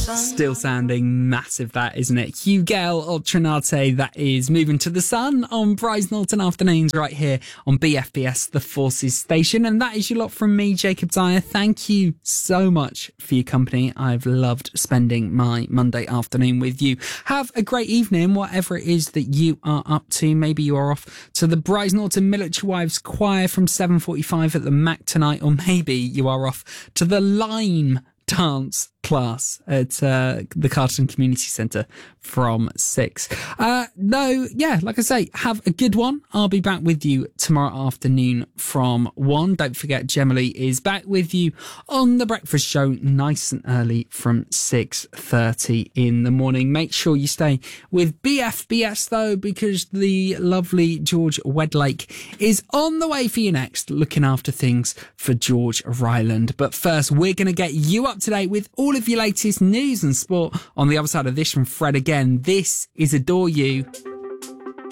Still sounding massive, that, isn't it? Hugel Ultranate, that is Moving to the Sun on Bryce Norton Afternoons right here on BFBS, the Forces station. And that is your lot from me, Jacob Dyer. Thank you so much for your company. I've loved spending my Monday afternoon with you. Have a great evening, whatever it is that you are up to. Maybe you are off to the Bryce Norton Military Wives Choir from 7:45 at the Mac tonight, or maybe you are off to the Lime dance class at the Carterton Community Centre from 6. Like I say, have a good one. I'll be back with you tomorrow afternoon from 1. Don't forget, Gemma Lee is back with you on The Breakfast Show nice and early from 6:30 in the morning. Make sure you stay with BFBS though, because the lovely George Wedlake is on the way for you next, looking after things for George Ryland. But first, we're going to get you up to date with all of your latest news and sport on the other side of this from Fred again. This is Adore You.